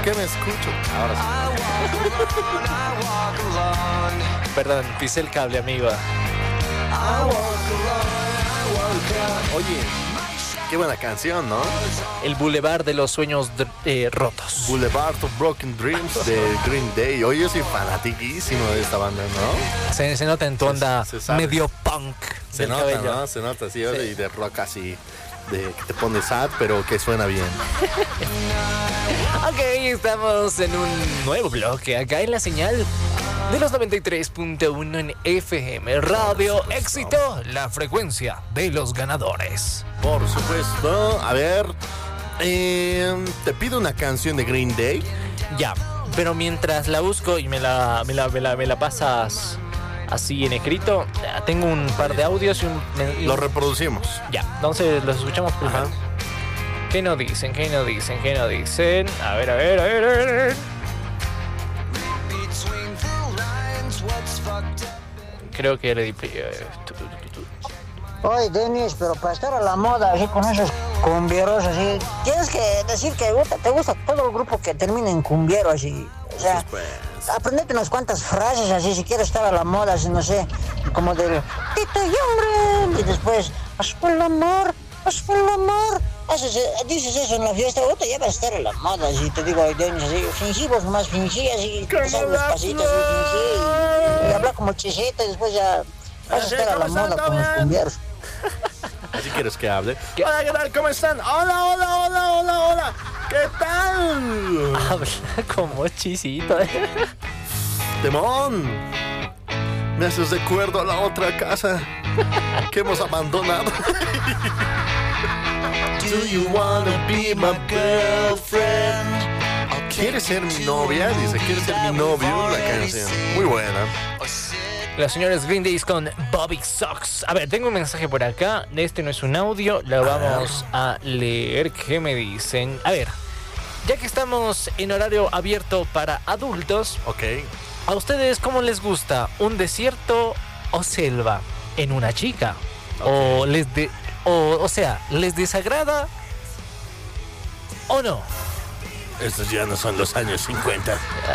qué me escucho? Ahora sí. Perdón, pisé el cable, amigo. Oye, qué buena canción, ¿no? El Boulevard de los Sueños Rotos. Boulevard of Broken Dreams de Green Day. Oye, yo soy fanatiquísimo de esta banda, ¿no? Se nota en tu onda se sabe. medio punk. Se del nota, cabello. ¿no? Se nota, sí, y de rock así, de que te pone sad, pero que suena bien. Ok, estamos en un nuevo bloque acá en la señal de los 93.1 en FM Radio Éxito, la frecuencia de los ganadores. Por supuesto. A ver, te pido una canción de Green Day. Ya, pero mientras la busco y me la pasas así en escrito, tengo un par de audios y Lo reproducimos. Ya, entonces los escuchamos primero. Ajá. ¿Qué nos dicen? A ver. Creo que le di... Oye, Denis, pero para estar a la moda, así con esos cumbieros, así, tienes que decir que te gusta todo el grupo que termina en cumbiero, así. O sea, aprendete unas cuantas frases, así, si quieres estar a la moda, así, no sé, como del Tito y hombre, y después, haz por el amor. Dices eso en la fiesta, ya vas a estar a la moda, así, te digo, Denis, así, fingimos nomás, fingí, así, pasar los pasitos, así, fingí, y habla como chiseta, y después ya vas a estar a la moda con los cumbieros. ¿Así quieres que hable? Hola, ¿qué tal? ¿Cómo están? Hola. ¿Qué tal? Habla como chisito. Temón. Me haces recuerdo a la otra casa que hemos abandonado. Do you wanna be my girlfriend? ¿Quieres ser mi novia? Dice, ¿quieres ser mi novio? La canción. Muy buena. Los señores Green Day con Bobby Sox. A ver, tengo un mensaje por acá. Este no es un audio, lo vamos a leer. ¿Qué me dicen? A ver, ya que estamos en horario abierto para adultos, Ok. ¿a ustedes cómo les gusta? ¿Un desierto o selva en una chica? Okay. O sea, ¿les desagrada o no? Estos ya no son los años 50.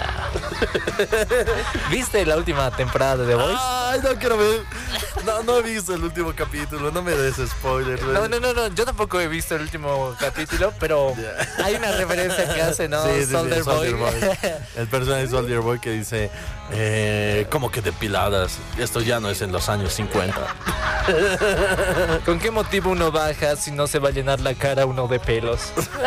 ¿Viste la última temporada de The Voice? Ay, no quiero ver. No he visto el último capítulo. No me des spoiler. No. Yo tampoco he visto el último capítulo, pero hay una referencia que hace, ¿no? Sí, Soldier Boy. El personaje de Soldier Boy que dice, ¿cómo que depiladas? Esto ya no es en los años 50. ¿Con qué motivo uno baja si no se va a llenar la cara uno de pelos?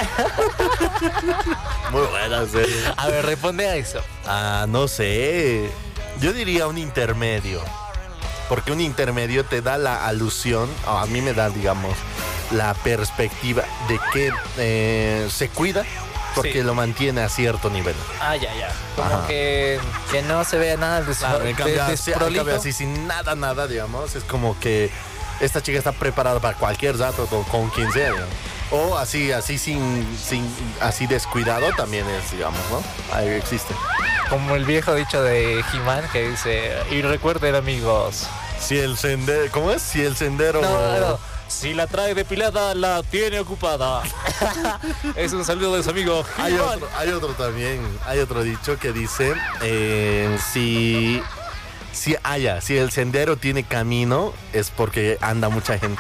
Muy buena serie. A ver, responde a eso. No sé. Yo diría un intermedio. Porque un intermedio te da la alusión, a mí me da, digamos, la perspectiva de que se cuida porque Sí. lo mantiene a cierto nivel. Ya. Como Ajá. que no se vea nada En cambio, desprolijo. así sin nada, digamos, es como que esta chica está preparada para cualquier dato con quien sea, digamos. O así así descuidado también es, digamos, ¿no? Ahí existe. Como el viejo dicho de He-Man que dice, y recuerden amigos. Si el sendero, ¿cómo es? Si el sendero... No. Si la trae depilada, la tiene ocupada. Es un saludo de su amigo He-Man. Hay otro también, hay otro dicho que dice, si el sendero tiene camino, es porque anda mucha gente.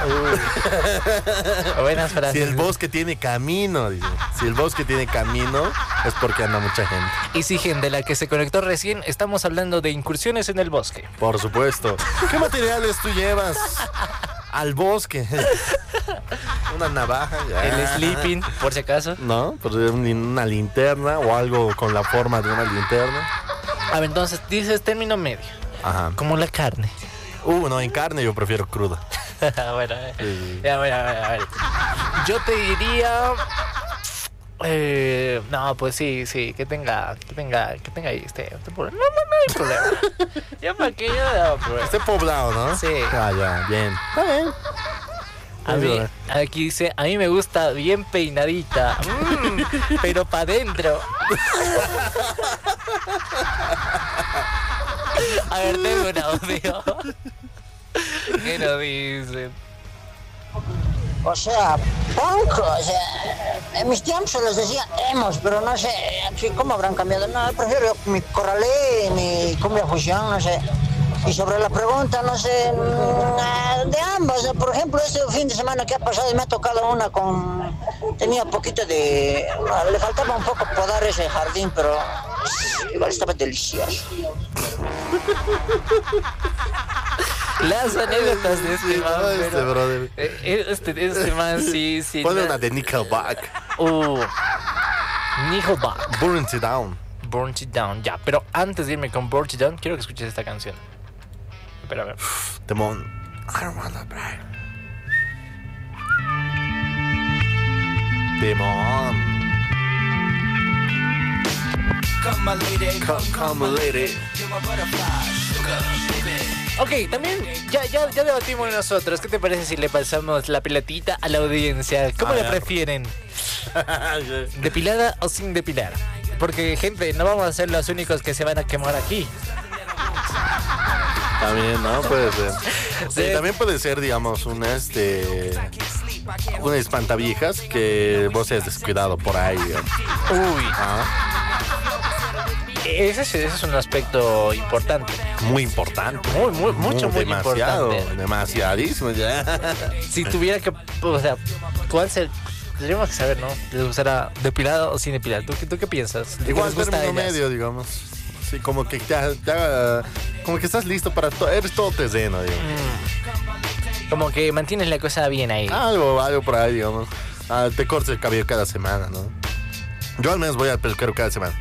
Buenas frases. Si el bosque tiene camino, dice. Si el bosque tiene camino, es porque anda mucha gente. Y si gente de la que se conectó recién, estamos hablando de incursiones en el bosque. Por supuesto. ¿Qué materiales tú llevas al bosque? Una navaja, ya. El sleeping, por si acaso. No, pues una linterna o algo con la forma de una linterna. A ver, entonces dices término medio. Ajá. Como la carne. No, en carne yo prefiero cruda. Bueno, Sí. a ver. Yo te diría... no, pues sí, que tenga ahí no hay problema. Ya para que yo pues. Esté poblado, ¿no? Sí. Ya, bien. Está bien. A mí, aquí dice, a mí me gusta bien peinadita, pero para adentro. A ver, tengo un audio. ¿Qué nos dice? O sea, punk, o sea, en mis tiempos se les decía emos, pero no sé, aquí cómo habrán cambiado. No, prefiero mi corralé, mi cumbia fusión, no sé. Y sobre la pregunta, no sé, de ambas. Por ejemplo, este fin de semana que ha pasado y me ha tocado una con... Tenía un poquito de... Le faltaba un poco podar ese jardín, pero igual estaba delicioso. Las anécdotas de este man, pero, brother. Este man sí. Ponle una de Nickelback. Nickelback. Burn It Down. Burn It Down, ya. Pero antes de irme con Burn It Down, quiero que escuches esta canción. Espera, a ver. Temón. I don't wanna brag. Temón. Come my lady, Come lady. Ok, también ya debatimos nosotros. ¿Qué te parece si le pasamos la pelotita a la audiencia? ¿Cómo la prefieren? ¿Depilada o sin depilar? Porque, gente, no vamos a ser los únicos que se van a quemar aquí. También, ¿no? Puede ser. Sí. Sí, también puede ser, digamos, una espantaviejas que vos seas descuidado por ahí. Uy. Ese es un aspecto importante. Muy importante. Muy demasiado, importante. demasiadísimo ya. Si tuviera que, o sea, ¿cuál sería? Tendríamos que saber, ¿no? ¿Les gustará depilado o sin depilar? ¿Tú qué piensas? Igual ¿Les gusta a término ellas? medio, digamos. Sí, como que como que estás listo para todo, eres todo terreno, digamos. Como que mantienes la cosa bien ahí. Algo por ahí, digamos. Te cortes el cabello cada semana, ¿no? Yo al menos voy al peluquero cada semana.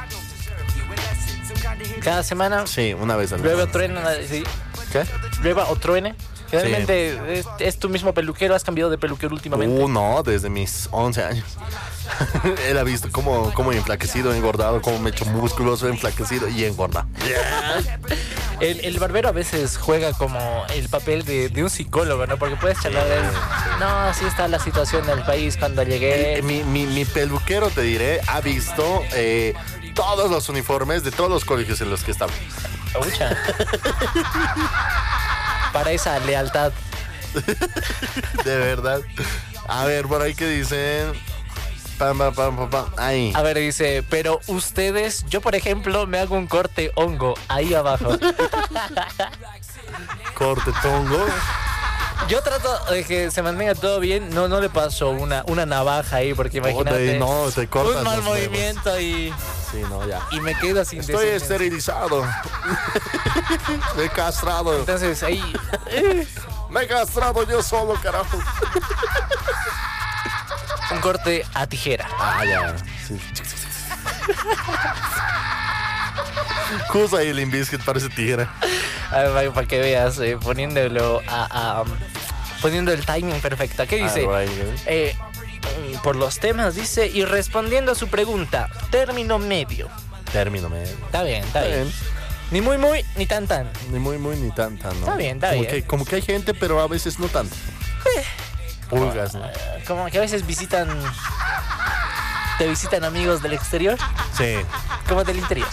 Cada semana, Sí, una vez al mes. llueve o truena, sí. ¿Qué? Llueva o truene. Generalmente es tu mismo peluquero, ¿has cambiado de peluquero últimamente? No, desde mis 11 años. Él ha visto cómo he enflaquecido, engordado, cómo me he hecho musculoso, enflaquecido y engordado. El barbero a veces juega como el papel de un psicólogo, ¿no? Porque puedes charlar de él. No, así está la situación del país cuando llegué. Mi peluquero, te diré, ha visto todos los uniformes de todos los colegios en los que estaba. Ucha. Para esa lealtad. De verdad. A ver, por ahí que dicen. Pam. Ahí. A ver, dice, pero ustedes, yo por ejemplo me hago un corte hongo ahí abajo. Corte tongo. Yo trato de que se mantenga todo bien, no le paso una navaja ahí, porque imagínate No, te cortas un mal los huevos. movimiento y Sí, no, ya. me quedo sin Estoy descendencia. esterilizado. Me he castrado. Entonces ahí Me he castrado yo solo, carajo. un corte a tijera. Ya. Sí. Justo ahí el Limp-Bizkit parece tigre. A ver, para que veas, poniéndolo poniendo el timing perfecto. ¿Qué dice? Por los temas dice, y respondiendo a su pregunta, término medio. Término medio. Está bien. Ni muy ni tan. Ni muy, ni tanta, ¿no? Está bien. Como que hay gente, pero a veces no tanto. Pulgas, ¿no? Como que a veces te visitan amigos del exterior, Sí. como del interior.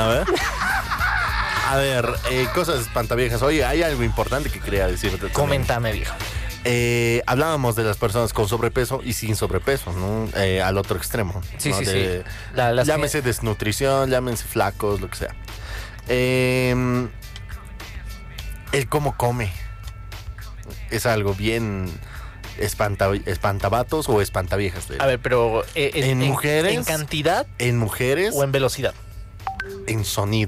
A ver, cosas espantaviejas. Oye, hay algo importante que quería decirte también. Coméntame, viejo. Hablábamos de las personas con sobrepeso y sin sobrepeso, ¿no? Al otro extremo. Sí, ¿no? sí. Llámese desnutrición, llámense flacos, lo que sea. El cómo come es algo bien espantabatos o espantaviejas. A ver, pero ¿En mujeres? ¿En cantidad En mujeres, o en velocidad? en sonido.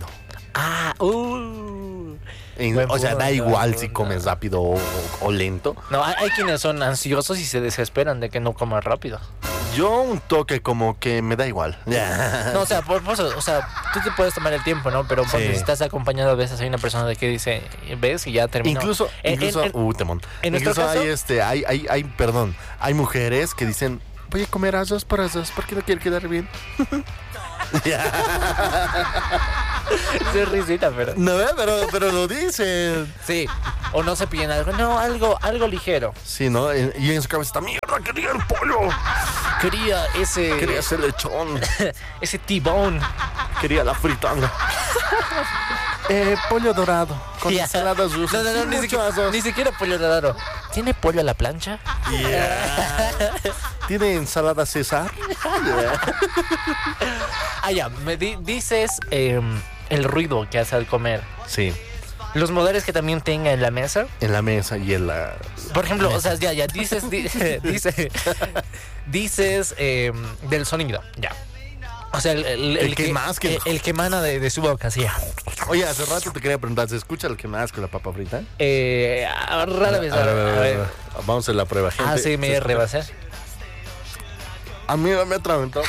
Buen O sea, da punto, igual buen si punto. comes rápido o lento. No, hay quienes son ansiosos y se desesperan de que no coman rápido. Yo un toque como que me da igual. No, o sea, por eso, o sea, tú te puedes tomar el tiempo, ¿no? Pero cuando Sí. estás acompañado, a veces hay una persona de que dice, ves y ya terminó. Incluso, temón. en nuestro Incluso caso- hay mujeres que dicen, voy a comer arroz por arroz porque no quiero quedar bien. Es risita, pero... No, pero lo dicen. Sí, o no se piden algo, no, algo ligero. Sí, ¿no? Y en su cabeza está, mierda, quería el pollo. Quería Quería ese lechón. ese T-bone. Quería la fritanga. Pollo dorado. Con Ya. ensaladas rusas. No, ni siquiera pollo dorado. ¿Tiene pollo a la plancha? ¿Tiene ensalada César? Ah, ya, dices el ruido que hace al comer. Sí. Los modales que también tenga en la mesa. En la mesa y en la... Por ejemplo, o sea, ya dices del sonido, ya. O sea, el que más que- el que emana de su boca, sí. Oye, hace rato te quería preguntar, ¿se escucha el que más con la papa frita? Rara vez. A ver. Vamos a hacer la prueba, gente. Ah, sí, me rebasé. Amiga, me atragantó.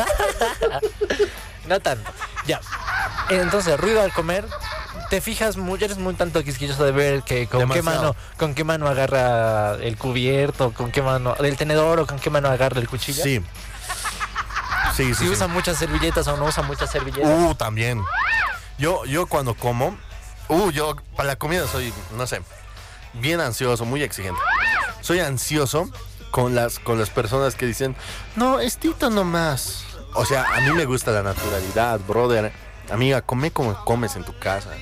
No tanto. Ya. Entonces, ruido al comer. Te fijas mucho, eres muy tanto quisquilloso de ver que Demasiado. con qué mano agarra el cubierto, con qué mano, el tenedor o con qué mano agarra el cuchillo. Sí. Sí, Si sí. usa muchas servilletas o no usa muchas servilletas. También. Yo cuando como, yo para la comida soy, no sé, bien ansioso, muy exigente. Soy ansioso con las personas que dicen, no, estito nomás. O sea, a mí me gusta la naturalidad, brother. Amiga, come como comes en tu casa.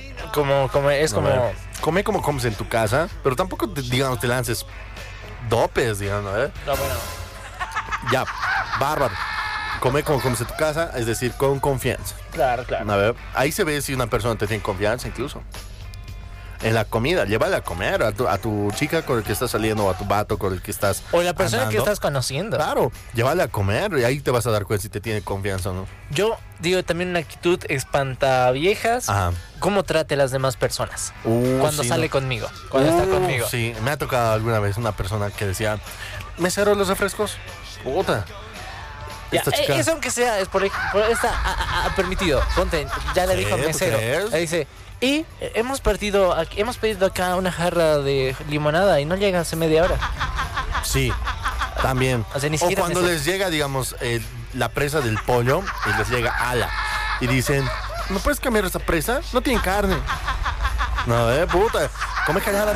Come como comes en tu casa, pero tampoco, digamos, te lances dopes, digamos, ¿eh? No, bueno. Ya, bárbaro. Come como comes en tu casa, es decir, con confianza. Claro. A ver, ahí se ve si una persona te tiene confianza incluso. En la comida, llévale a comer a tu chica con el que estás saliendo o a tu vato con el que estás O la persona que andando. estás conociendo. Claro, llévale a comer y ahí te vas a dar cuenta si te tiene confianza o no. Yo digo también una actitud espantaviejas. Ajá. Cómo trate a las demás personas. Cuando sí, sale no. conmigo. Cuando está conmigo. Sí, me ha tocado alguna vez una persona que decía, mesero los refrescos. Puta. Ya, Esta chica. eso aunque sea, es por esta ha permitido. Ponte, ya le dijo al ¿Tú mesero. crees? Le dice, y hemos pedido acá una jarra de limonada y no llega hace media hora. Sí, también. O sea, ni O siquiera cuando les llega, digamos, la presa del pollo y les llega ala. Y dicen, ¿no puedes cambiar esa presa? No tiene carne. No, puta. Come callada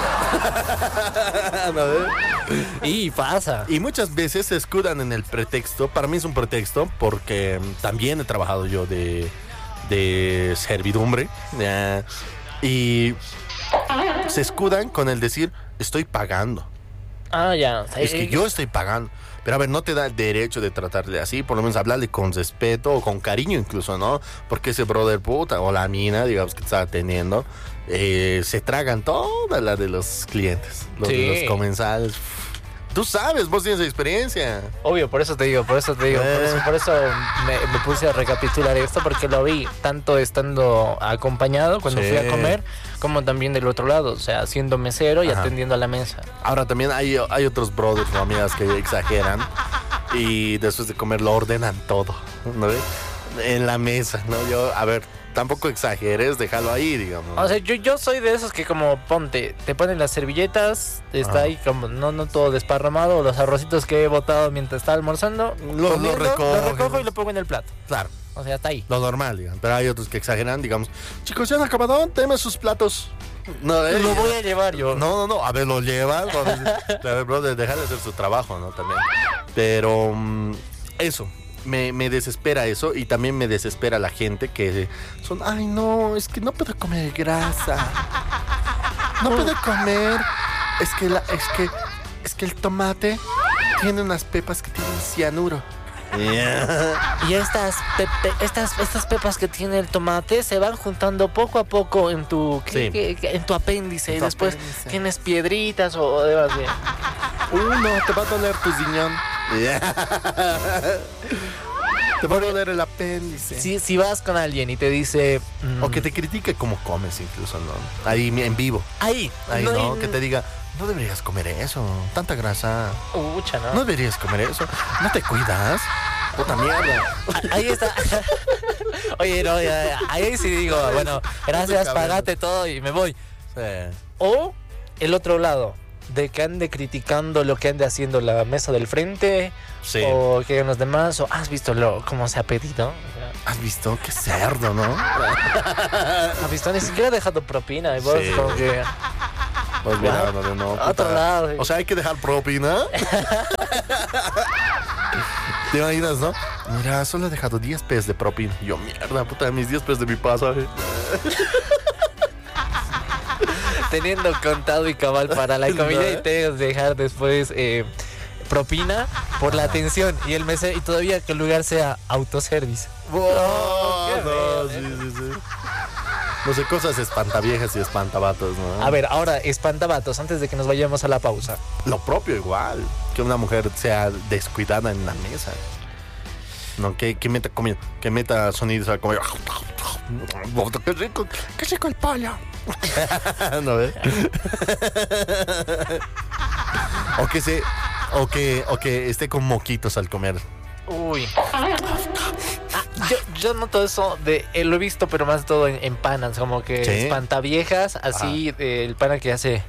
mierda. No, Y pasa. Y muchas veces se escudan en el pretexto. Para mí es un pretexto porque también he trabajado yo de servidumbre. Ya. Y se escudan con el decir, estoy pagando. Ah, ya. Es que yo estoy pagando. Pero a ver, no te da el derecho de tratarle así, por lo menos hablarle con respeto o con cariño incluso, ¿no? Porque ese brother puta o la mina, digamos, que está atendiendo, se tragan toda la de los clientes, los Sí. de los comensales. Tú sabes, vos tienes experiencia. Obvio, por eso te digo. Por eso me puse a recapitular esto, porque lo vi tanto estando acompañado cuando Sí. fui a comer, como también del otro lado, o sea, siendo mesero y Ajá. atendiendo a la mesa. Ahora también hay otros brothers o amigas que exageran y después de comer lo ordenan todo, ¿no? En la mesa, ¿no? A ver, tampoco exageres, déjalo ahí, digamos. O sea, yo soy de esos que como te ponen las servilletas, está ahí como no todo desparramado, los arrocitos que he botado mientras estaba almorzando, Lo comiendo, recojo. lo recojo y lo pongo en el plato. Claro. O sea, está ahí. Lo normal, digamos. Pero hay otros que exageran, digamos. Chicos, ¿ya han acabado? Deme sus platos. No, Lo voy a llevar yo. No. A ver, lo llevan. A ver, brother, deja de hacer su trabajo, ¿no? También. Pero eso. Me desespera eso. Y también me desespera la gente que son, ay, no, es que no puedo comer grasa. No puedo comer. Es que el tomate tiene unas pepas que tienen cianuro. Y estas pepas que tiene el tomate se van juntando poco a poco en tu Sí. en tu apéndice En y tu después apéndice. tienes piedritas o demás bien. No, te va a doler tu riñón. Te va a doler el apéndice. Si vas con alguien y te dice O que te critique cómo comes incluso, ¿no? Ahí en vivo. ahí ¿No? Que te diga, no deberías comer eso. Tanta grasa. Ucha, No ¿no? deberías comer eso. ¿No te cuidas? Puta mierda. Ahí está. Oye, no, ahí sí digo, bueno, gracias, cabrón. pagate todo y me voy. Sí. O el otro lado, de que ande criticando lo que ande haciendo la mesa del frente, Sí. o que hagan los demás, o has visto cómo se ha pedido. O sea, ¿Has visto? Qué cerdo, ¿no? has visto, ni siquiera ha dejado propina y vos Sí. como que Pues mira, no. Otro lado. O sea, hay que dejar propina. ¿Te imaginas, no? Mira, solo he dejado 10 pesos de propina. Y yo, mierda, puta, mis 10 pesos de mi pasaje. Teniendo contado y cabal para la comida y te dejar después propina por la atención y el mesero y todavía que el lugar sea autoservice. Sí. No sé, cosas espantaviejas y espantavatos, ¿no? A ver, ahora, espantabatos, antes de que nos vayamos a la pausa. Lo propio igual, que una mujer sea descuidada en la mesa. No, que meta comida, que meta sonidos al comer. Qué rico el pollo. ¿No ves? O que esté con moquitos al comer. Uy. Yo noto eso lo he visto, pero más todo en panas, como que ¿Sí? Espantaviejas, así el pana que hace.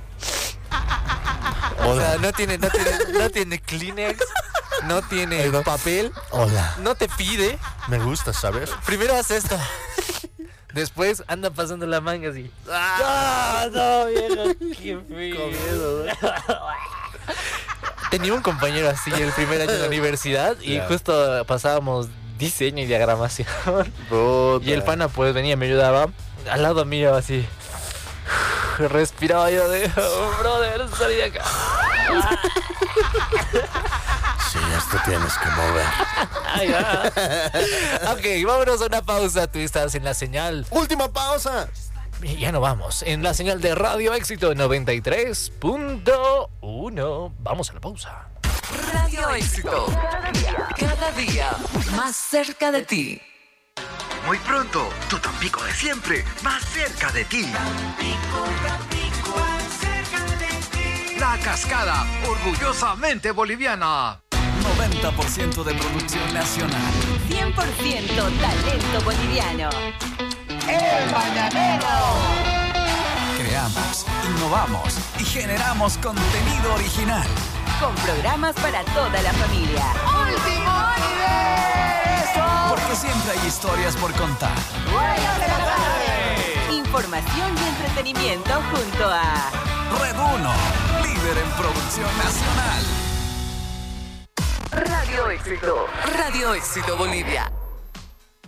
O sea, no tiene Kleenex, no tiene papel, Hola. no te pide. Me gusta, ¿sabes? Primero hace esto. Después anda pasando la manga así. No, viejo, qué feo. Tenía un compañero así el primer año de la universidad y justo pasábamos diseño y diagramación. Puta. Y el pana pues venía, me ayudaba. Al lado mío así. Respiraba yo de, brother, salí de acá. Sí, esto tienes que mover. Ok, vámonos a una pausa. Tú estás en la señal. Última pausa. Ya no vamos. En la señal de Radio Éxito 93.1. Vamos a la pausa. Radio Éxito. Cada día más cerca de ti. Muy pronto, tu Tampico de siempre, más cerca de ti. La Cascada, orgullosamente boliviana. 90% de producción nacional. 100% talento boliviano. ¡El Mañanero! Creamos, innovamos y generamos contenido original. Con programas para toda la familia. ¡Último universo! Porque siempre hay historias por contar. ¡Huellas de la tarde! Información y entretenimiento junto a Red 1, líder en producción nacional. Radio Éxito. Radio Éxito Bolivia.